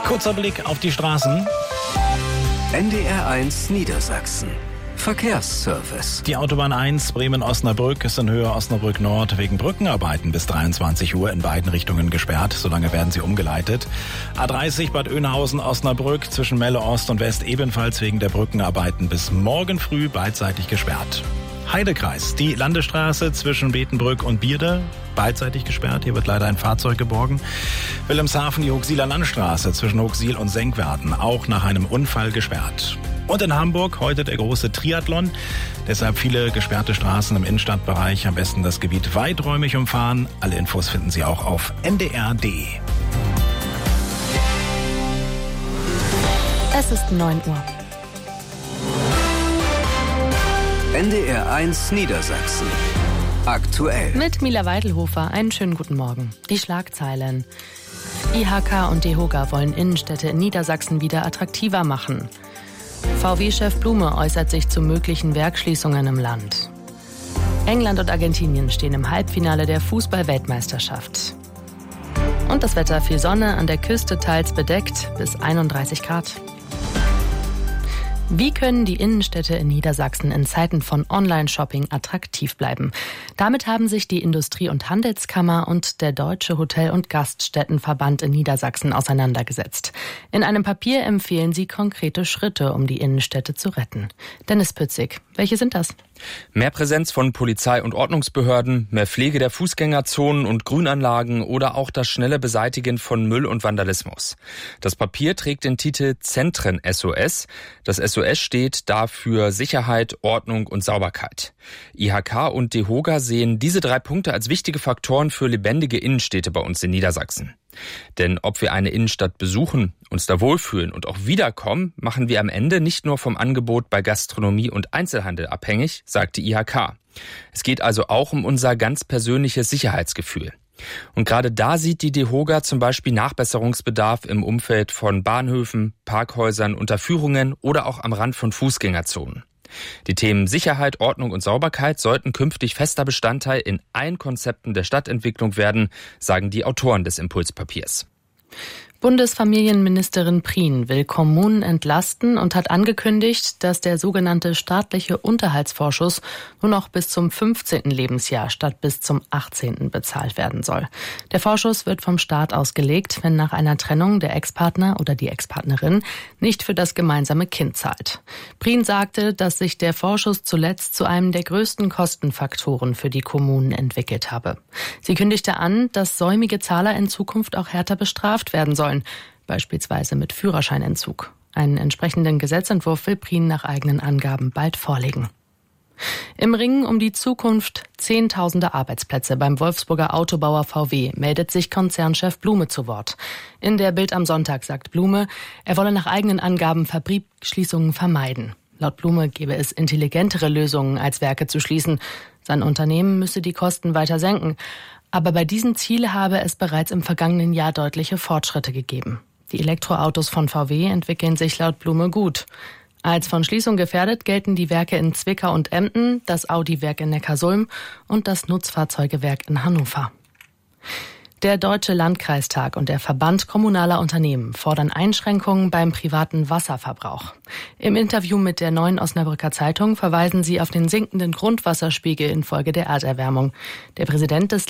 Kurzer Blick auf die Straßen. NDR1 Niedersachsen. Verkehrsservice. Die Autobahn 1 Bremen-Osnabrück ist in Höhe Osnabrück Nord wegen Brückenarbeiten bis 23 Uhr in beiden Richtungen gesperrt. Solange werden sie umgeleitet. A30 Bad Oeynhausen-Osnabrück zwischen Melle Ost und West ebenfalls wegen der Brückenarbeiten bis morgen früh beidseitig gesperrt. Heidekreis, die Landesstraße zwischen Betenbrück und Bierde, beidseitig gesperrt. Hier wird leider ein Fahrzeug geborgen. Wilhelmshaven, die Huxiller Landstraße zwischen Huxil und Senkwerden, auch nach einem Unfall gesperrt. Und in Hamburg heute der große Triathlon. Deshalb viele gesperrte Straßen im Innenstadtbereich. Am besten das Gebiet weiträumig umfahren. Alle Infos finden Sie auch auf ndr.de. Es ist 9 Uhr. NDR1 Niedersachsen. Aktuell. Mit Mila Weidelhofer einen schönen guten Morgen. Die Schlagzeilen. IHK und DEHOGA wollen Innenstädte in Niedersachsen wieder attraktiver machen. VW-Chef Blume äußert sich zu möglichen Werksschließungen im Land. England und Argentinien stehen im Halbfinale der Fußball-Weltmeisterschaft. Und das Wetter: viel Sonne, an der Küste teils bedeckt, bis 31 Grad. Wie können die Innenstädte in Niedersachsen in Zeiten von Online-Shopping attraktiv bleiben? Damit haben sich die Industrie- und Handelskammer und der Deutsche Hotel- und Gaststättenverband in Niedersachsen auseinandergesetzt. In einem Papier empfehlen sie konkrete Schritte, um die Innenstädte zu retten. Dennis Pützig, welche sind das? Mehr Präsenz von Polizei und Ordnungsbehörden, mehr Pflege der Fußgängerzonen und Grünanlagen oder auch das schnelle Beseitigen von Müll und Vandalismus. Das Papier trägt den Titel Zentren SOS. Das SOS steht dafür Sicherheit, Ordnung und Sauberkeit. IHK und DEHOGA sehen diese 3 Punkte als wichtige Faktoren für lebendige Innenstädte bei uns in Niedersachsen. Denn ob wir eine Innenstadt besuchen, uns da wohlfühlen und auch wiederkommen, machen wir am Ende nicht nur vom Angebot bei Gastronomie und Einzelhandel abhängig, sagt die IHK. Es geht also auch um unser ganz persönliches Sicherheitsgefühl. Und gerade da sieht die DEHOGA zum Beispiel Nachbesserungsbedarf im Umfeld von Bahnhöfen, Parkhäusern, Unterführungen oder auch am Rand von Fußgängerzonen. Die Themen Sicherheit, Ordnung und Sauberkeit sollten künftig fester Bestandteil in allen Konzepten der Stadtentwicklung werden, sagen die Autoren des Impulspapiers. Bundesfamilienministerin Prien will Kommunen entlasten und hat angekündigt, dass der sogenannte staatliche Unterhaltsvorschuss nur noch bis zum 15. Lebensjahr statt bis zum 18. bezahlt werden soll. Der Vorschuss wird vom Staat ausgelegt, wenn nach einer Trennung der Ex-Partner oder die Ex-Partnerin nicht für das gemeinsame Kind zahlt. Prien sagte, dass sich der Vorschuss zuletzt zu einem der größten Kostenfaktoren für die Kommunen entwickelt habe. Sie kündigte an, dass säumige Zahler in Zukunft auch härter bestraft werden sollen, beispielsweise mit Führerscheinentzug. Einen entsprechenden Gesetzentwurf will Prien nach eigenen Angaben bald vorlegen. Im Ringen um die Zukunft Zehntausende Arbeitsplätze beim Wolfsburger Autobauer VW meldet sich Konzernchef Blume zu Wort. In der Bild am Sonntag sagt Blume, er wolle nach eigenen Angaben Fabrikschließungen vermeiden. Laut Blume gäbe es intelligentere Lösungen, als Werke zu schließen. Sein Unternehmen müsse die Kosten weiter senken. Aber bei diesem Ziel habe es bereits im vergangenen Jahr deutliche Fortschritte gegeben. Die Elektroautos von VW entwickeln sich laut Blume gut. Als von Schließung gefährdet gelten die Werke in Zwickau und Emden, das Audi-Werk in Neckarsulm und das Nutzfahrzeugewerk in Hannover. Der Deutsche Landkreistag und der Verband kommunaler Unternehmen fordern Einschränkungen beim privaten Wasserverbrauch. Im Interview mit der Neuen Osnabrücker Zeitung verweisen sie auf den sinkenden Grundwasserspiegel infolge der Erderwärmung. Der Präsident des